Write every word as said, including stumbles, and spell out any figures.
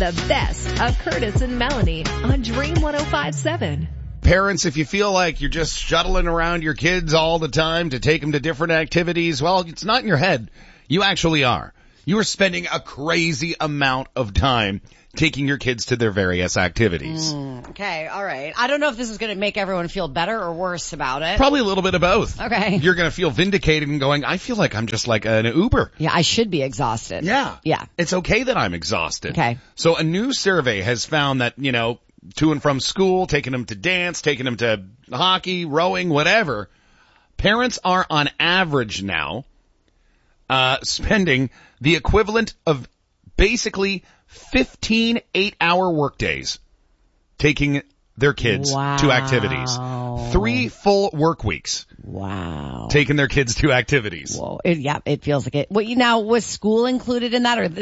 the best of Curtis and Melanie on Dream one oh five point seven. Parents, if you feel like you're just shuttling around your kids all the time to take them to different activities, well, it's not in your head. You actually are. You are spending a crazy amount of time taking your kids to their various activities. Mm, okay, all right. I don't know if this is going to make everyone feel better or worse about it. Probably a little bit of both. Okay. You're going to feel vindicated and going, I feel like I'm just like an Uber. Yeah, I should be exhausted. Yeah. Yeah. It's okay that I'm exhausted. Okay. So a new survey has found that, you know, to and from school, taking them to dance, taking them to hockey, rowing, whatever, parents are on average now uh spending the equivalent of basically fifteen eight-hour workdays taking their kids wow. to activities. Three full work weeks. Wow. Taking their kids to activities. Whoa. It, yeah, it feels like it. Well, you now, was school included in that, or